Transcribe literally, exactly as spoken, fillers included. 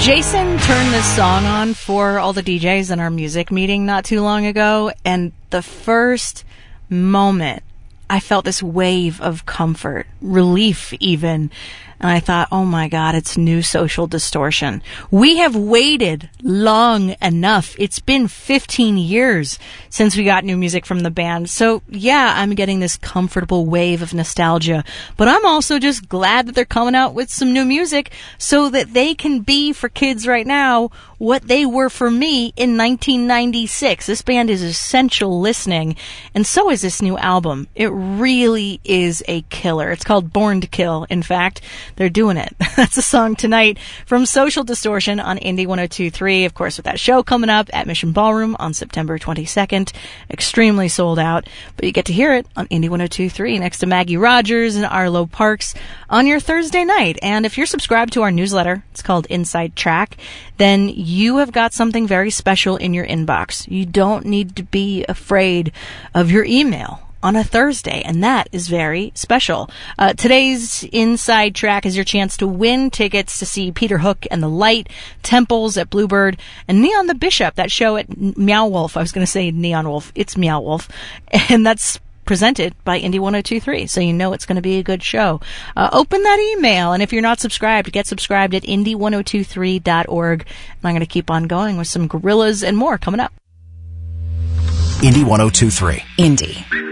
Jason turned this song on for all the D Js in our music meeting not too long ago, and the first moment I felt this wave of comfort, relief even, and I thought, oh my God, it's New Social Distortion. We have waited long enough. It's been fifteen years since we got new music from the band. So yeah, I'm getting this comfortable wave of nostalgia, but I'm also just glad that they're coming out with some new music so that they can be for kids right now what they were for me in nineteen ninety-six. This band is essential listening, and so is this new album. It really is a killer. It's called Born to Kill, in fact. They're doing it. That's a song tonight from Social Distortion on Indie one oh two point three. Of course, with that show coming up at Mission Ballroom on September twenty-second. Extremely sold out, but you get to hear it on Indie one oh two point three next to Maggie Rogers and Arlo Parks on your Thursday night. And if you're subscribed to our newsletter, it's called Inside Track, then you have got something very special in your inbox. You don't need to be afraid of your email on a Thursday, and that is very special. Uh, today's Inside Track is your chance to win tickets to see Peter Hook and the Light, Temples at Bluebird, and Neon the Bishop, that show at Meow Wolf. I was going to say Neon Wolf. It's Meow Wolf. And that's presented by Indie one oh two point three, so you know it's going to be a good show. Uh, open that email, and if you're not subscribed, get subscribed at indie one oh two three dot org. And I'm going to keep on going with some Gorillas and more coming up. Indie one oh two point three. Indie.